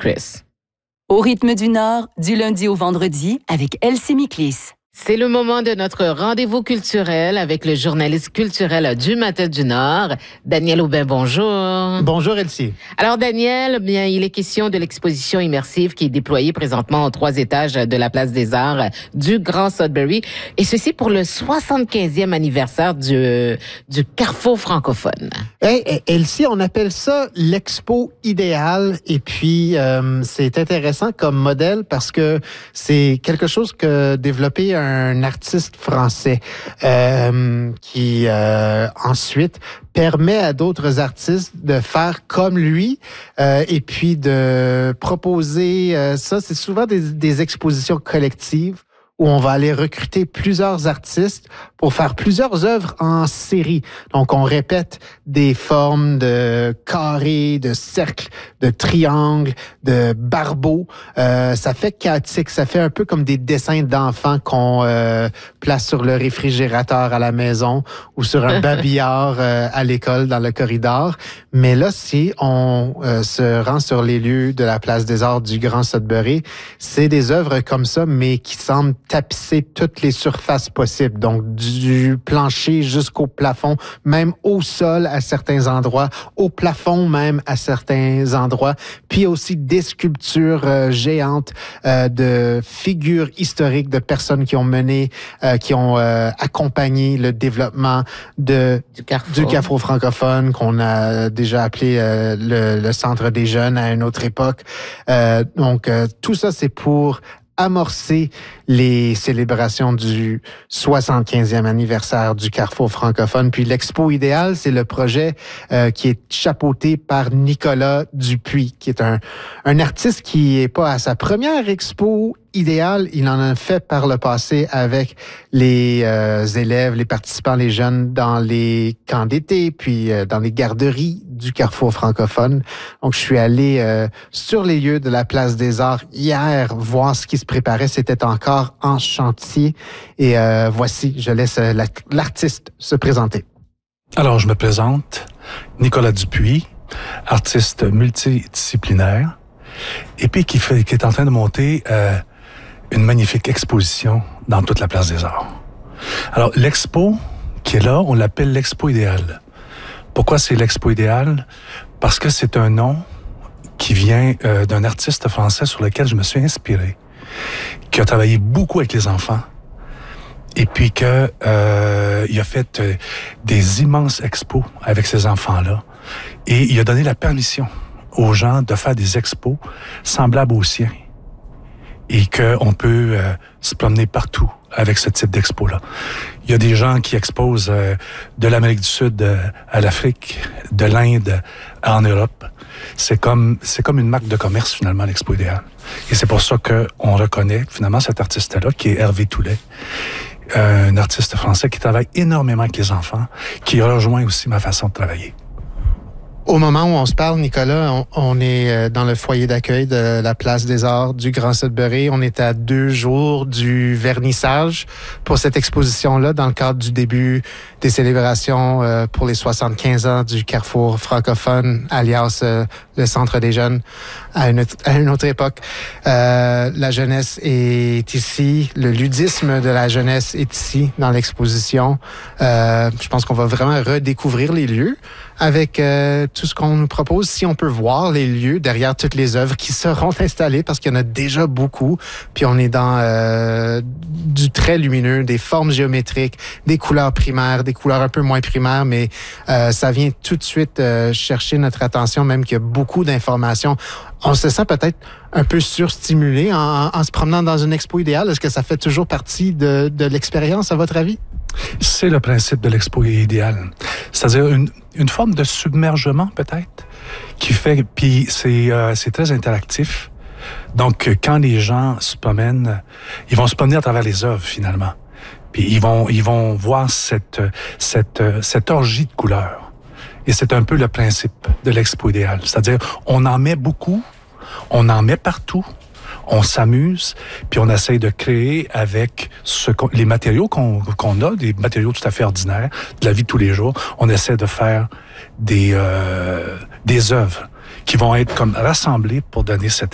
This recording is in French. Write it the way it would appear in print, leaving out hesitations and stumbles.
Chris. Au rythme du Nord, du lundi au vendredi, avec Elsie Miklis. C'est le moment de notre rendez-vous culturel avec le journaliste culturel du Matin du Nord, Daniel Aubin. Bonjour. Bonjour, Elsie. Alors, Daniel, bien, il est question de l'exposition immersive qui est déployée présentement aux 3 étages de la Place des Arts du Grand Sudbury. Et ceci pour le 75e anniversaire du Carrefour francophone. Hey, Elsie, on appelle ça l'expo idéale. Et puis, c'est intéressant comme modèle parce que c'est quelque chose que développé un artiste français qui ensuite permet à d'autres artistes de faire comme lui et puis de proposer ça. C'est souvent des expositions collectives où on va aller recruter plusieurs artistes pour faire plusieurs œuvres en série. Donc, on répète des formes de carrés, de cercles, de triangles, de barbeaux. Ça fait chaotique, ça fait un peu comme des dessins d'enfants qu'on place sur le réfrigérateur à la maison ou sur un babillard à l'école dans le corridor. Mais là, si on se rend sur les lieux de la Place des Arts du Grand Sudbury, c'est des œuvres comme ça, mais qui semblent tapisser toutes les surfaces possibles. Donc, du plancher jusqu'au plafond, même au sol à certains endroits, au plafond même à certains endroits, puis aussi des sculptures géantes de figures historiques, de personnes qui ont mené, qui ont accompagné le développement du Carrefour francophone, qu'on a déjà appelé le Centre des jeunes à une autre époque. Donc, tout ça, c'est pour amorcer les célébrations du 75e anniversaire du Carrefour francophone. Puis l'Expo idéale, c'est le projet qui est chapeauté par Nicolas Dupuis, qui est un artiste qui est pas à sa première expo idéale. Il en a fait par le passé avec les élèves, les participants, les jeunes dans les camps d'été, puis dans les garderies du Carrefour francophone. Donc, je suis allé sur les lieux de la Place des Arts hier voir ce qui se préparait. C'était encore en chantier. Et voici, je laisse l'artiste se présenter. Alors, je me présente, Nicolas Dupuis, artiste multidisciplinaire, et puis qui est en train de monter une magnifique exposition dans toute la Place des Arts. Alors, l'expo qui est là, on l'appelle l'expo idéale. Pourquoi c'est l'expo idéale? Parce que c'est un nom qui vient d'un artiste français sur lequel je me suis inspiré, qui a travaillé beaucoup avec les enfants, et puis que il a fait des immenses expos avec ces enfants-là, et il a donné la permission aux gens de faire des expos semblables aux siens, et qu'on peut se promener partout avec ce type d'expo-là. Il y a des gens qui exposent de l'Amérique du Sud à l'Afrique, de l'Inde en Europe. C'est comme une marque de commerce, finalement, l'Expo idéale. Et c'est pour ça qu'on reconnaît, finalement, cet artiste-là, qui est Hervé Toulet, un artiste français qui travaille énormément avec les enfants, qui rejoint aussi ma façon de travailler. Au moment où on se parle, Nicolas, on est dans le foyer d'accueil de la Place des Arts du Grand Sudbury. On est à 2 jours du vernissage pour cette exposition-là dans le cadre du début des célébrations pour les 75 ans du Carrefour francophone, alias le Centre des jeunes à une autre époque. La jeunesse est ici, le ludisme de la jeunesse est ici dans l'exposition. Je pense qu'on va vraiment redécouvrir les lieux avec tout ce qu'on nous propose. Si on peut voir les lieux derrière toutes les œuvres qui seront installées, parce qu'il y en a déjà beaucoup, puis on est dans du très lumineux, des formes géométriques, des couleurs primaires, des couleurs un peu moins primaires, mais ça vient tout de suite chercher notre attention, même qu'il y a beaucoup d'informations. On se sent peut-être un peu surstimulé en se promenant dans une expo idéale. Est-ce que ça fait toujours partie de l'expérience, à votre avis? C'est le principe de l'expo idéale. C'est-à-dire une forme de submergement, peut-être, qui fait... Puis c'est très interactif. Donc, quand les gens se promènent, ils vont se promener à travers les œuvres, finalement. Puis ils vont voir cette orgie de couleurs. Et c'est un peu le principe de l'expo idéale. C'est-à-dire, on en met beaucoup, on en met partout, on s'amuse, puis on essaye de créer avec les matériaux qu'on a, des matériaux tout à fait ordinaires, de la vie de tous les jours. On essaie de faire des œuvres qui vont être comme rassemblées pour donner cette